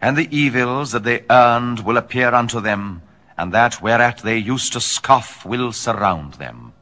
And the evils that they earned will appear unto them, and that whereat they used to scoff will surround them.